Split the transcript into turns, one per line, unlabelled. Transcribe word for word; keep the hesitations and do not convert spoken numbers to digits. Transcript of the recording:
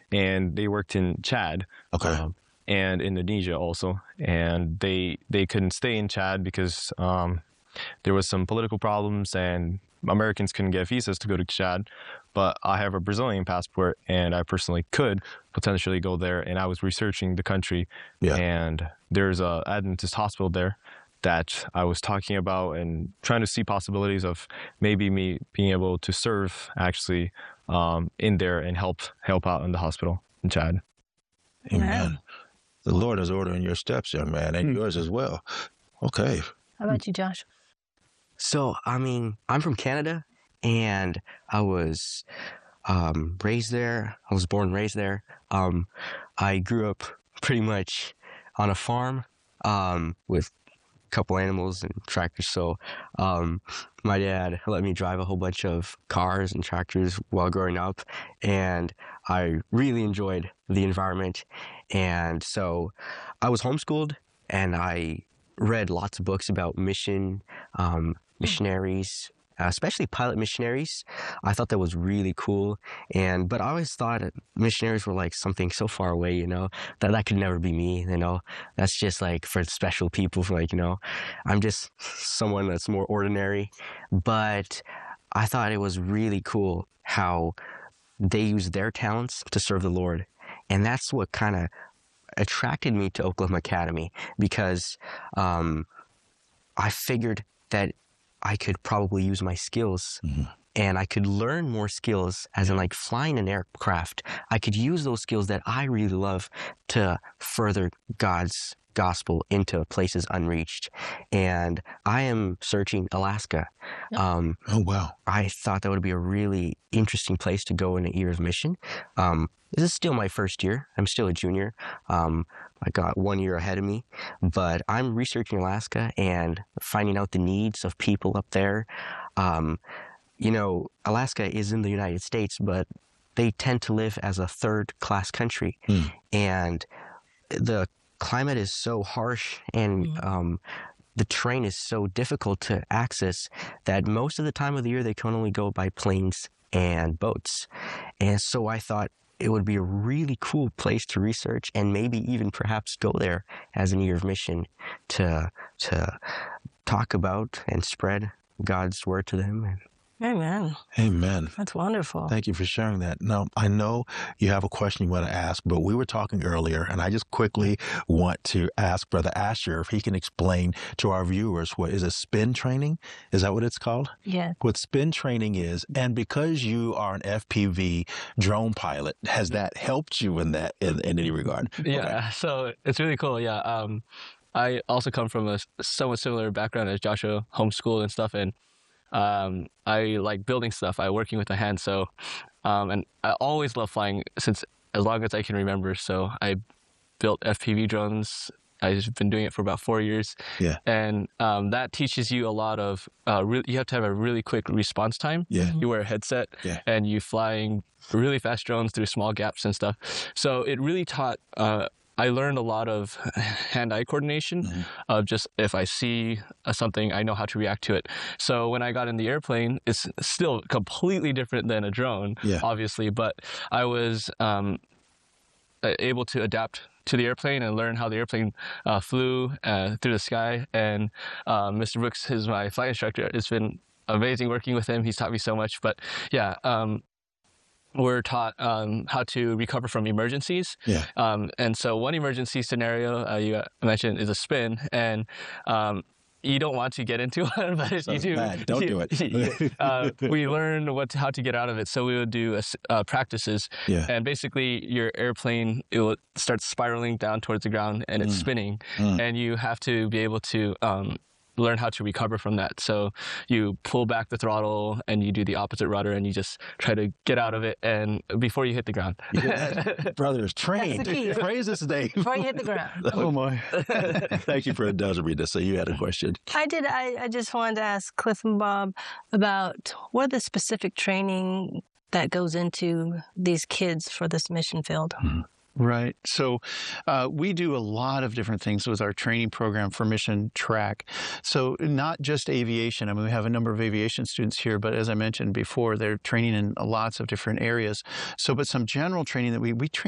and they worked in Chad.
Okay.
Um, and Indonesia also. And they they couldn't stay in Chad because um, there was some political problems and Americans couldn't get visas to go to Chad. But I have a Brazilian passport and I personally could potentially go there. And I was researching the country.
Yeah.
And there's a Adventist hospital there that I was talking about and trying to see possibilities of maybe me being able to serve actually um, in there and help help out in the hospital in Chad.
Amen.
Wow.
The Lord is ordering your steps, young man, and
Hmm.
yours as well. Okay.
How about you, Josh?
So, I mean, I'm from Canada, and I was um, raised there. I was born and raised there. Um, I grew up pretty much on a farm um, with a couple animals and tractors. So, um, my dad let me drive a whole bunch of cars and tractors while growing up, and I really enjoyed the environment. And so, I was homeschooled, and I read lots of books about mission, um, missionaries, uh, especially pilot missionaries. I thought that was really cool. And but I always thought missionaries were like something so far away, you know, that that could never be me. You know, that's just like for special people. For like, you know, I'm just someone that's more ordinary. But I thought it was really cool how they use their talents to serve the Lord, and that's what kind of attracted me to Oklahoma Academy, because um, I figured that I could probably use my skills
Mm-hmm.
and I could learn more skills, as in like flying an aircraft. I could use those skills that I really love to further God's gospel into places unreached. And I am searching Alaska.
Yep.
Um,
Oh, wow.
I thought that would be a really interesting place to go in a year of mission. Um, this is still my first year. I'm still a junior. Um, I got one year ahead of me, but I'm researching Alaska and finding out the needs of people up there. Um, you know, Alaska is in the United States, but they tend to live as a third-class country.
Mm.
And the climate is so harsh, and
Mhm.
um, the terrain is so difficult to access that most of the time of the year they can only go by planes and boats. And so I thought it would be a really cool place to research and maybe even perhaps go there as an year of mission to to talk about and spread God's word to them.
Amen.
Amen.
That's wonderful.
Thank you for sharing that. Now, I know you have a question you want to ask, but we were talking earlier, and I just quickly want to ask Brother Asher if he can explain to our viewers what is a spin training? Is that what it's called?
Yeah.
What spin training is, and because you are an F P V drone pilot, has that helped you in that in, in any regard?
Yeah,
Okay.
so it's really cool. Yeah, um, I also come from a s- somewhat similar background as Joshua, homeschool and stuff, and um, I like building stuff. I working with my hands, so um, and I always love flying since as long as I can remember. So I built F P V drones. I've been doing it for about four years.
Yeah.
And um, that teaches you a lot of. Uh, re- you have to have a really quick response time.
Yeah.
You wear a headset,
Yeah.
and you flying really fast drones through small gaps and stuff. So it really taught. Uh, I learned a lot of hand-eye coordination
Mhm.
of just if I see uh, something, I know how to react to it. So when I got in the airplane, it's still completely different than a drone,
Yeah.
obviously, but I was um, uh, able to adapt to the airplane and learn how the airplane uh, flew uh, through the sky. And uh, Mister Brooks is my flight instructor. It's been amazing working with him. He's taught me so much. But yeah, um, we're taught um, how to recover from emergencies.
Yeah.
Um, and so one emergency scenario uh, you mentioned is a spin. And um, you don't want to get into one, but you
Sounds
do.
bad. Don't do it.
you- uh, we learn what how to get out of it. So we would do uh, s- uh, practices,
Yeah.
and basically your airplane it will start spiraling down towards the ground, and it's
Mm.
spinning,
Mm.
and you have to be able to um, learn how to recover from that. So you pull back the throttle, and you do the opposite rudder, and you just try to get out of it, and before you hit the ground.
You hear that? Brother is trained.
That's the key.
Praise his name.
Before you hit the ground.
Oh my! Thank you for indulging me. So you had a question.
I did. I, I just wanted to ask Cliff and Bob about what are the specific training that goes into these kids for this mission field.
Right. So uh, we do a lot of different things with our training program for Mission Track. So not just aviation. I mean, we have a number of aviation students here, but as I mentioned before, they're training in lots of different areas. So, but some general training that we, we train